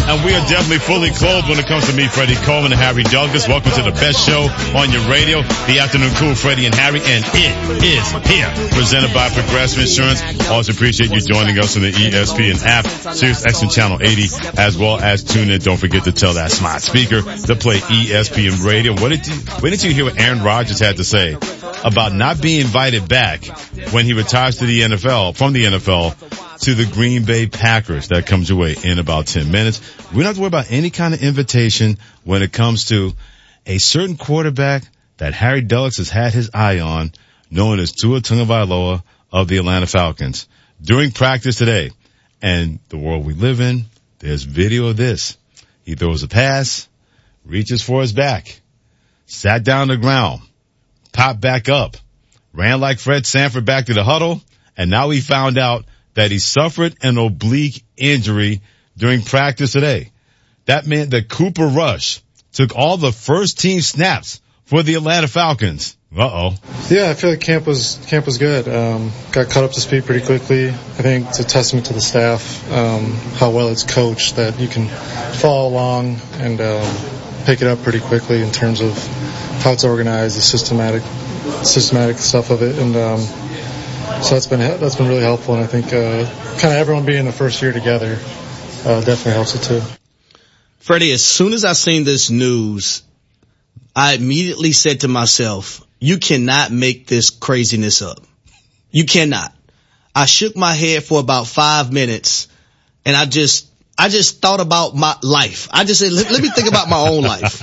And we are definitely fully clothed when it comes to me, Freddie Coleman and Harry Douglas. Welcome to the best show on your radio, the Afternoon Cool, Freddie and Harry. And it is here, presented by Progressive Insurance. Also appreciate you joining us on the ESPN app, Sirius XM Channel 80, as well as tune in. Don't forget to tell that smart speaker to play ESPN Radio. When did you hear what Aaron Rodgers had to say about not being invited back when he retires to the NFL, from the NFL, to the Green Bay Packers? That comes your way in about 10 minutes. We don't have to worry about any kind of invitation when it comes to a certain quarterback that Harry Douglas has had his eye on, known as Tua Tagovailoa of the Atlanta Falcons. During practice today, and the world we live in, there's video of this. He throws a pass, reaches for his back, sat down on the ground, popped back up, ran like Fred Sanford back to the huddle, and now he found out that he suffered an oblique injury during practice today. That meant that Cooper Rush took all the first team snaps for the Atlanta Falcons. Uh-oh. Yeah, I feel like camp was good. Got caught up to speed pretty quickly. I think it's a testament to the staff, how well it's coached, that you can follow along and pick it up pretty quickly in terms of how it's organized, the systematic stuff of it, and so that's been really helpful. And I think kind of everyone being the first year together definitely helps it too. Freddie, as soon as I seen this news, I immediately said to myself, you cannot make this craziness up. You cannot. I shook my head for about 5 minutes, and I just thought about my life. I just said, let me think about my own life.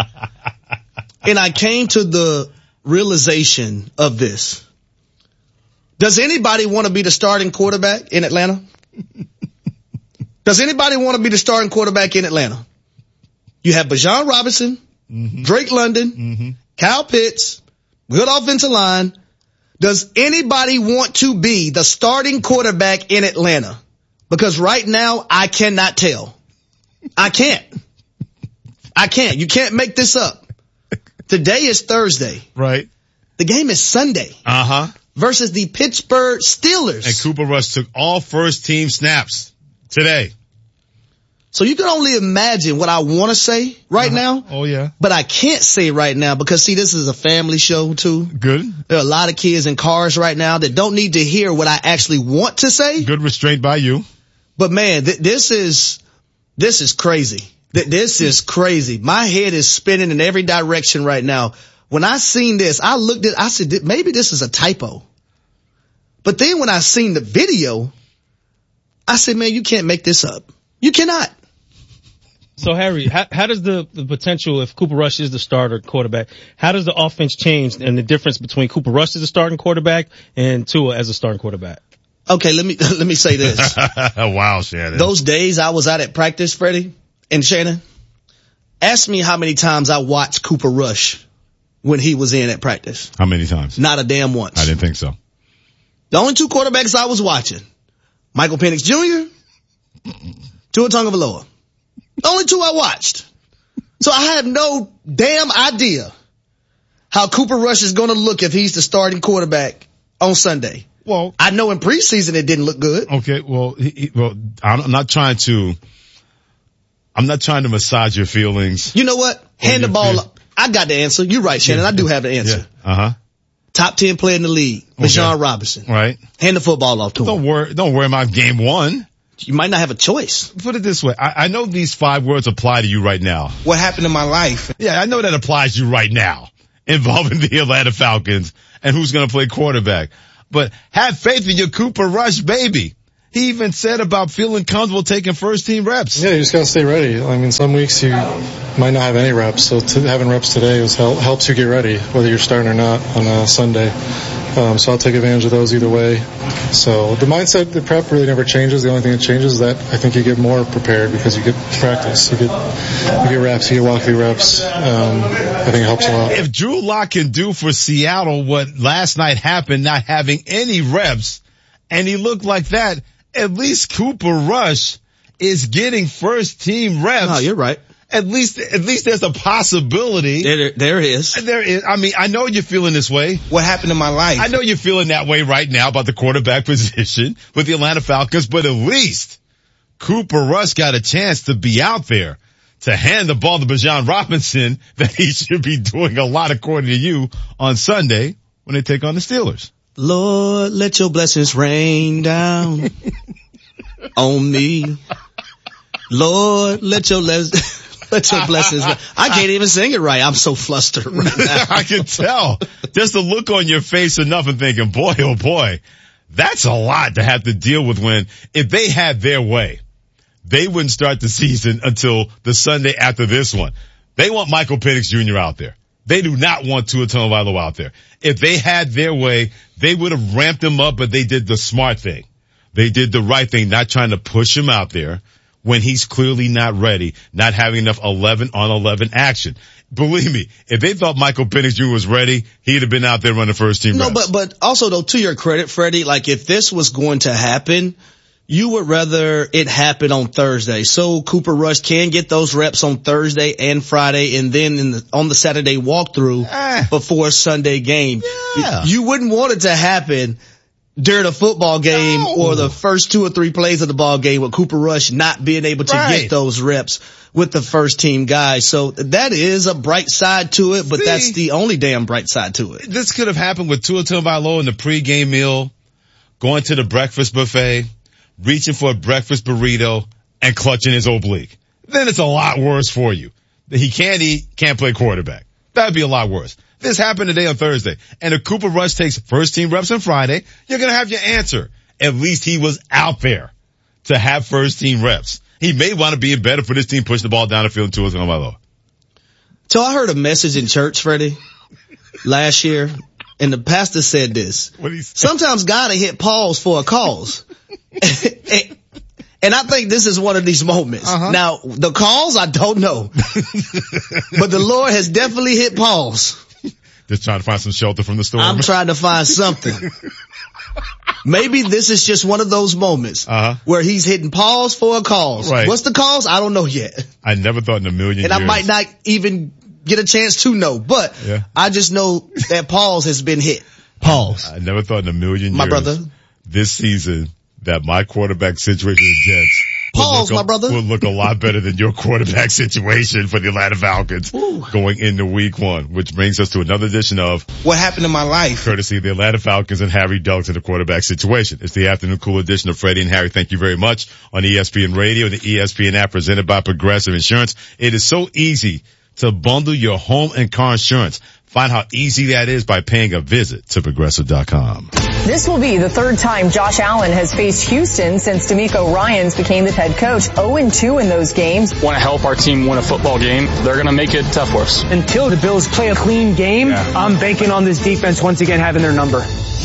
And I came to the realization of this. Does anybody want to be the starting quarterback in Atlanta? Does anybody want to be the starting quarterback in Atlanta? You have Bijan Robinson, Drake London, Kyle Pitts, good offensive line. Does anybody want to be the starting quarterback in Atlanta? Because right now, I cannot tell. I can't. You can't make this up. Today is Thursday. Right. The game is Sunday. Versus the Pittsburgh Steelers. And Cooper Rush took all first team snaps today. So you can only imagine what I want to say right now. Oh, yeah. But I can't say right now because, see, this is a family show, too. Good. There are a lot of kids in cars right now that don't need to hear what I actually want to say. Good restraint by you. But, man, this is crazy. This is crazy. My head is spinning in every direction right now. When I seen this, I said, maybe this is a typo. But then when I seen the video, I said, man, you can't make this up. You cannot. So, Harry, how does the potential, if Cooper Rush is the starter quarterback, how does the offense change and the difference between Cooper Rush as a starting quarterback and Tua as a starting quarterback? Okay, let me say this. Wow, Shannon. Those days I was out at practice, Freddie and Shannon, ask me how many times I watched Cooper Rush when he was in at practice. How many times? Not a damn once. I didn't think so. The only two quarterbacks I was watching, Michael Penix Jr., Tua Tagovailoa. The only two I watched. So I have no damn idea how Cooper Rush is going to look if he's the starting quarterback on Sunday. Well, I know in preseason it didn't look good. Okay, well, I'm not trying to massage your feelings. You know what? Hand the ball up. I got the answer. You're right, Shannon. I do have the answer. Yeah. Top 10 player in the league, Bijan Robinson. Right. Hand the football off to him. Don't worry about game one. You might not have a choice. Put it this way. I know these 5 words apply to you right now. What happened in my life? Yeah, I know that applies to you right now, involving the Atlanta Falcons and who's going to play quarterback. But have faith in your Cooper Rush, baby. He even said about feeling comfortable taking first team reps. Yeah, you just got to stay ready. I mean, some weeks you might not have any reps, so having reps today helps you get ready, whether you're starting or not on a Sunday. So I'll take advantage of those either way. So the mindset, the prep really never changes. The only thing that changes is that I think you get more prepared because you get practice. You get reps, you get walkthrough reps. I think it helps a lot. If Drew Lock can do for Seattle what last night happened, not having any reps, and he looked like that, at least Cooper Rush is getting first team reps. Oh, you're right. At least there's a possibility. There is. There is. I mean, I know you're feeling this way. What happened in my life? I know you're feeling that way right now about the quarterback position with the Atlanta Falcons, but at least Cooper Rush got a chance to be out there to hand the ball to Bijan Robinson that he should be doing a lot according to you on Sunday when they take on the Steelers. Lord, let your blessings rain down on me. Lord, let your blessings. I can't even sing it right. I'm so flustered right now. I can tell. Just the look on your face enough and thinking, boy, oh boy, that's a lot to have to deal with when, if they had their way, they wouldn't start the season until the Sunday after this one. They want Michael Penix Jr. out there. They do not want Tua Tagovailoa out there. If they had their way, they would have ramped him up, but they did the smart thing. They did the right thing, not trying to push him out there when he's clearly not ready, not having enough 11-on-11 action. Believe me, if they thought Michael Penix Jr. was ready, he'd have been out there running first team reps. No, but also though, to your credit, Freddie, like if this was going to happen, you would rather it happen on Thursday. So Cooper Rush can get those reps on Thursday and Friday and then on the Saturday walkthrough before Sunday game. Yeah. You wouldn't want it to happen during a football game or the first 2 or 3 plays of the ball game with Cooper Rush not being able to get those reps with the first team guys. So that is a bright side to it, but that's the only damn bright side to it. This could have happened with Tua Tagovailoa in the pregame meal, going to the breakfast buffet, reaching for a breakfast burrito, and clutching his oblique. Then it's a lot worse for you. He can't eat, can't play quarterback. That'd be a lot worse. This happened today on Thursday. And if Cooper Rush takes first team reps on Friday, you're going to have your answer. At least he was out there to have first team reps. He may want to be better for this team pushing the ball down the field to Tua Tagovailoa. So I heard a message in church, Freddie, last year, and the pastor said this. What did he say? Sometimes God will hit pause for a cause. And I think this is one of these moments. Now, the cause, I don't know. But the Lord has definitely hit pause. Just trying to find some shelter from the storm. I'm trying to find something. Maybe this is just one of those moments where he's hitting pause for a cause. Right. What's the cause? I don't know yet. I never thought in a million years. And I might not even get a chance to know, but I just know that pause has been hit. Pause. I never thought in a million years. My brother. This season that my quarterback situation with the Jets Pause, my brother. will look a lot better than your quarterback situation for the Atlanta Falcons going into week 1, which brings us to another edition of What Happened in My Life, courtesy of the Atlanta Falcons and Harry Duggs in the quarterback situation. It's the afternoon cool edition of Freddie and Harry. Thank you very much on ESPN Radio and the ESPN app presented by Progressive Insurance. It is so easy to bundle your home and car insurance. Find how easy that is by paying a visit to Progressive.com. This will be the third time Josh Allen has faced Houston since DeMeco Ryans became the head coach. 0-2 in those games. Want to help our team win a football game. They're going to make it tough for us. Until the Bills play a clean game, I'm banking on this defense once again having their number. A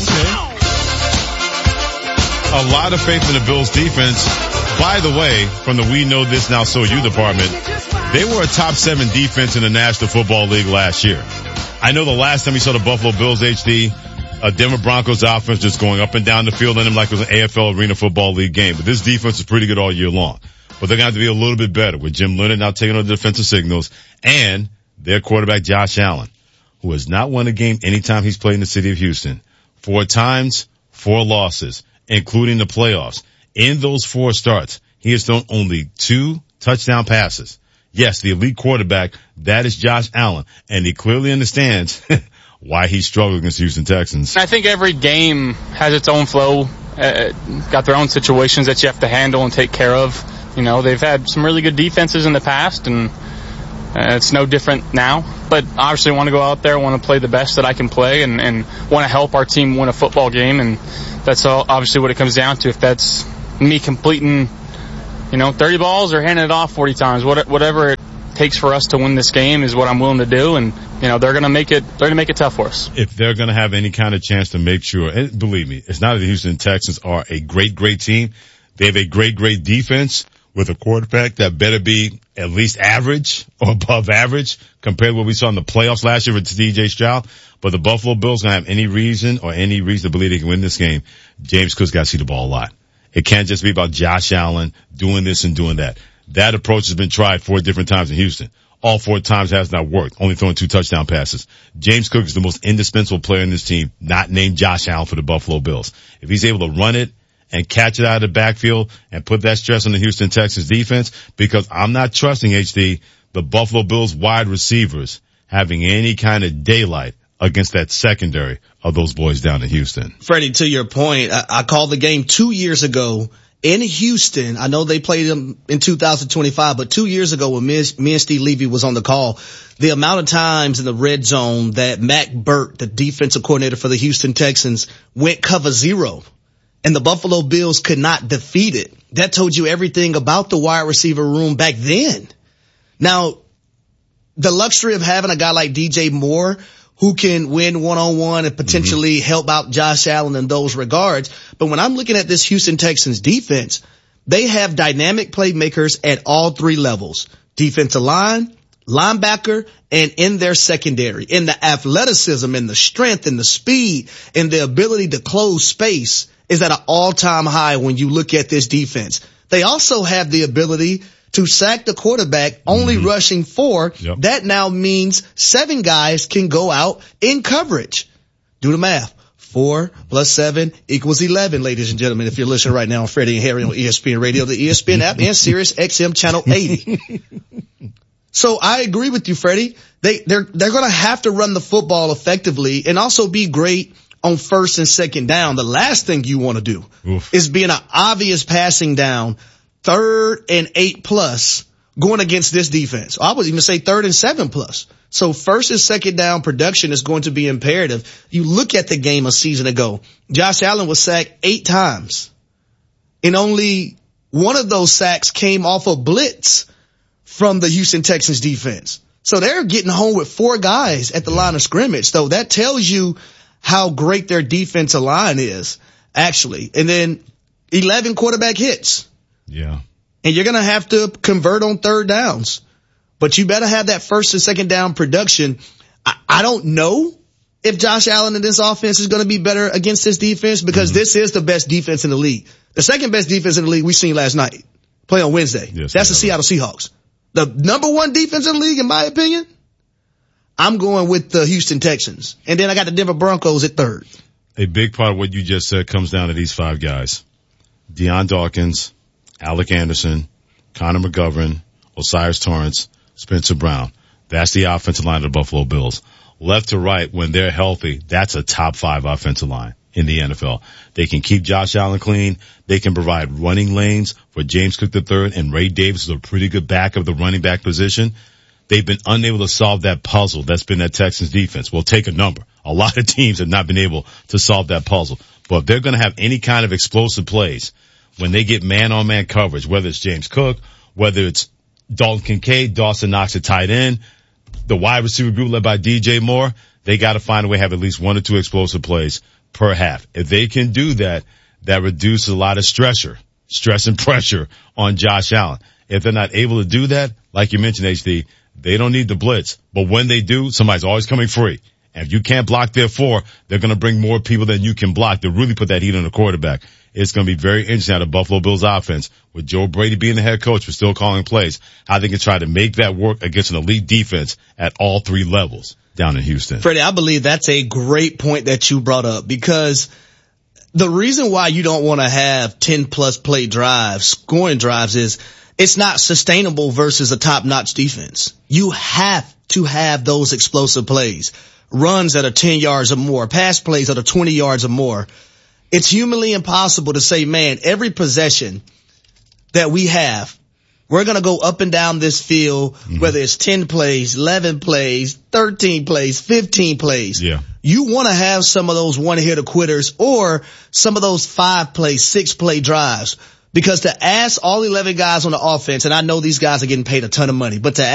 lot of faith in the Bills defense. By the way, from the We Know This Now So You department, they were a top 7 defense in the National Football League last year. I know the last time we saw the Buffalo Bills HD, Denver Broncos offense just going up and down the field on them like it was an AFL Arena Football League game. But this defense is pretty good all year long. But they're going to have to be a little bit better with Jim Leonard now taking on the defensive signals and their quarterback Josh Allen, who has not won a game anytime he's played in the city of Houston. 4 times, 4 losses, including the playoffs. In those 4 starts, he has thrown only 2 touchdown passes. Yes, the elite quarterback, that is Josh Allen, and he clearly understands why he struggled against the Houston Texans. I think every game has its own flow, got their own situations that you have to handle and take care of. You know, they've had some really good defenses in the past, and it's no different now. But obviously I want to go out there, want to play the best that I can play, and want to help our team win a football game, and that's obviously what it comes down to. If that's me completing 30 balls or handing it off 40 times, whatever it takes for us to win this game is what I'm willing to do. And, they're going to make it tough for us. If they're going to have any kind of chance to make sure, and believe me, it's not that the Houston Texans are a great team. They have a great defense with a quarterback that better be at least average or above average compared to what we saw in the playoffs last year with DJ Stroud. But the Buffalo Bills don't have any reason to believe they can win this game. James Cook's got to see the ball a lot. It can't just be about Josh Allen doing this and doing that. That approach has been tried 4 different times in Houston. All 4 times has not worked, only throwing 2 touchdown passes. James Cook is the most indispensable player in this team, not named Josh Allen for the Buffalo Bills. If he's able to run it and catch it out of the backfield and put that stress on the Houston Texans defense, because I'm not trusting HD, the Buffalo Bills wide receivers having any kind of daylight against that secondary of those boys down in Houston. Freddie, to your point, I called the game 2 years ago in Houston. I know they played them in 2025, but 2 years ago when me and Steve Levy was on the call, the amount of times in the red zone that Mac Burt, the defensive coordinator for the Houston Texans, went cover zero and the Buffalo Bills could not defeat it. That told you everything about the wide receiver room back then. Now, the luxury of having a guy like DJ Moore who can win one-on-one and potentially help out Josh Allen in those regards. But when I'm looking at this Houston Texans defense, they have dynamic playmakers at all three levels: defensive line, linebacker, and in their secondary. In the athleticism and the strength and the speed and the ability to close space is at an all-time high when you look at this defense. They also have the ability to sack the quarterback, only rushing 4. Yep. That now means 7 guys can go out in coverage. Do the math. 4 plus 7 equals 11, ladies and gentlemen. If you're listening right now on Freddie and Harry on ESPN Radio, the ESPN app, and Sirius XM channel 80. So I agree with you, Freddie. They're going to have to run the football effectively and also be great on first and second down. The last thing you want to do is be in an obvious passing down, 3rd and 8 plus, going against this defense. I would even say 3rd and 7 plus. So first and second down production is going to be imperative. You look at the game a season ago, Josh Allen was sacked 8 times. And only one of those sacks came off a blitz from the Houston Texans defense. So they're getting home with 4 guys at the line of scrimmage. So that tells you how great their defensive line is, actually. And then 11 quarterback hits. Yeah. And you're going to have to convert on third downs. But you better have that first and second down production. I don't know if Josh Allen and this offense is going to be better against this defense, because this is the best defense in the league. The second best defense in the league we seen last night, play on Wednesday. Yes, that's the Seattle Seahawks. The number 1 defense in the league, in my opinion, I'm going with the Houston Texans. And then I got the Denver Broncos at 3rd. A big part of what you just said comes down to these 5 guys: Deion Dawkins, Alec Anderson, Connor McGovern, Osiris Torrance, Spencer Brown. That's the offensive line of the Buffalo Bills. Left to right, when they're healthy, that's a top 5 offensive line in the NFL. They can keep Josh Allen clean. They can provide running lanes for James Cook III, and Ray Davis is a pretty good back of the running back position. They've been unable to solve that puzzle that's been that Texans defense. Well, take a number. A lot of teams have not been able to solve that puzzle. But if they're going to have any kind of explosive plays, when they get man-on-man coverage, whether it's James Cook, whether it's Dalton Kincaid, Dawson Knox at tight end, the wide receiver group led by DJ Moore, they got to find a way to have at least 1 or 2 explosive plays per half. If they can do that, that reduces a lot of stress and pressure on Josh Allen. If they're not able to do that, like you mentioned, HD, they don't need the blitz. But when they do, somebody's always coming free. And if you can't block their 4, they're going to bring more people than you can block to really put that heat on the quarterback. It's going to be very interesting how the Buffalo Bills offense, with Joe Brady being the head coach but still calling plays, how they can try to make that work against an elite defense at all 3 levels down in Houston. Freddie, I believe that's a great point that you brought up, because the reason why you don't want to have 10-plus play drives, scoring drives, is it's not sustainable versus a top-notch defense. You have to have those explosive plays, runs that are 10 yards or more, pass plays that are 20 yards or more. It's humanly impossible to say, man, every possession that we have, we're going to go up and down this field, whether it's 10 plays, 11 plays, 13 plays, 15 plays. Yeah. You want to have some of those one-hitter quitters or some of those 5-play, 6-play drives. Because to ask all 11 guys on the offense, and I know these guys are getting paid a ton of money, but to